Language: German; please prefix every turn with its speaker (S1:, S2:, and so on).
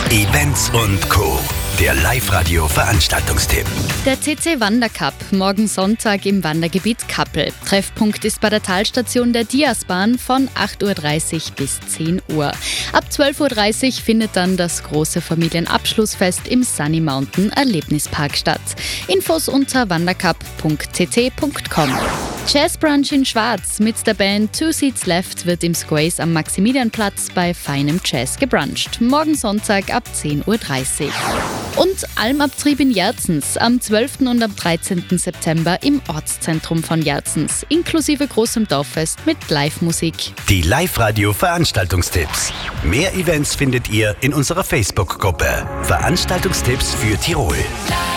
S1: Events und Co. Der Live-Radio-Veranstaltungstipp.
S2: Der CC Wandercup, morgen Sonntag im Wandergebiet Kappel. Treffpunkt ist bei der Talstation der Diasbahn von 8.30 Uhr bis 10 Uhr. Ab 12.30 Uhr findet dann das große Familienabschlussfest im Sunny Mountain Erlebnispark statt. Infos unter wandercup.cc.com. Jazzbrunch in Schwarz mit der Band Two Seats Left wird im Squays am Maximilianplatz bei feinem Jazz gebruncht. Morgen Sonntag ab 10.30 Uhr. Und Almabtrieb in Jerzens am 12. und am 13. September im Ortszentrum von Jerzens, inklusive großem Dorffest mit Live-Musik.
S1: Die Live-Radio-Veranstaltungstipps. Mehr Events findet ihr in unserer Facebook-Gruppe. Veranstaltungstipps für Tirol.